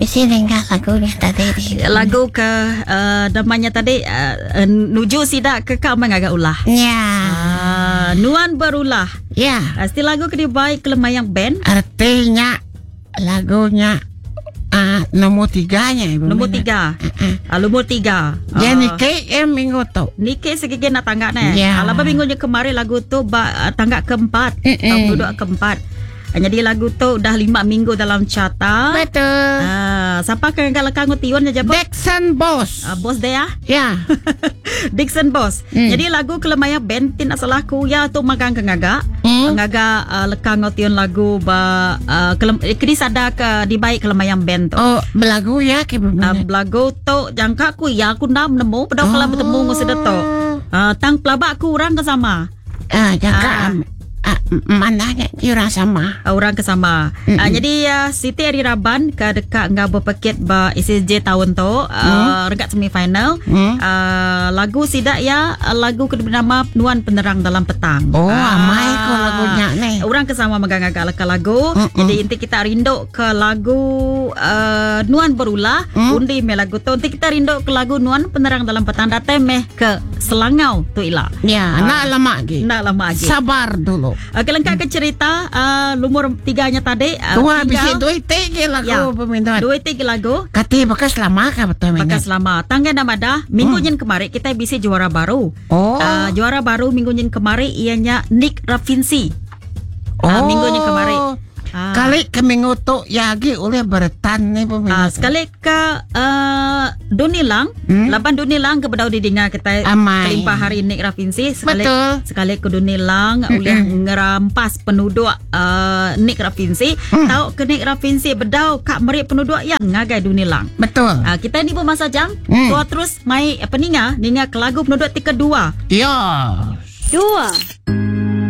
Bisa dengar lagunya tadi. Lagu ke namanya tadi nuju sidak ke kau mengaga ulah. Ya. Nuan berulah. Ya. Pasti lagu ke baik Kelemayang Band. Artinya lagunya nomor 3-nya Ibu. Nombor 3. Nombor 3. Ya Nike minggu tu. Nike segigi nak tanggak ni. Ya. Alaba minggunya kemarin lagu tu tanggak keempat. Duduk keempat. Jadi lagu tu dah 5 minggu dalam carta. Betul. Siapa kan kalau kamu tiwan aja bos? Dixon Boss. Bos dia? Ya. Dixon Boss. Jadi lagu Kelemayang Band tin asal aku ya tu magang ke ngaga. Ngaga lekang ngotion lagu ba kini sada ke di baik Kelemayang Band tu. Oh, belagu ya ke belagu tu jangka aku ya aku nak nemu pada kalau bertemu ngusida tu. Tang pelabak aku orang ke sama. Jangka mananya orang sama. Orang ke sama. Jadi Siti Ari Raban ke dekat ngau berpaket ba ICJ tahun tu regat semifinal. Lagu sidak ya lagu ke bernama Nuan Penerang Dalam Petang. Oh, amai ko lagunya ni. Orang ke sama megang agak lagu. Jadi inti kita rindu ke lagu Nuan Berulah. Undi me lagu tu. Inti kita rindu ke lagu Nuan Penerang Dalam Petang. Datang meh ke Selangau tu ilah. Ya, nak lama lagi. Nak lama lagi. Sabar dulu. Kelengkap ke cerita lumur 3-nya tadi. Tua bisa 2 tegi lagu pemintuan. 2 tegi lagu. Kati bekas lama kah betul minat? Bekas lama. Tangga nama dah. Minggu nyen kemarin kita bisa juara baru. Juara baru minggu nyen kemarin ianya Nick Rafinsi. Minggu nyen kemarin. Kali ke minggu tu yagi oleh bertan ni peminat. Sekali ke Dunilang. Laban Dunilang ke bedau didengar kita kelimpah hari Nick Rafinsi. Sekali ke Dunilang oleh ngerampas penduduk Nick Rafinsi. Tahu ke Nick Rafinsi bedau kak merik penduduk yang ngagai Dunilang. Betul. Kita ni pun masa jang. Tua terus mai ninga ke lagu penduduk tika 2. Ya. 2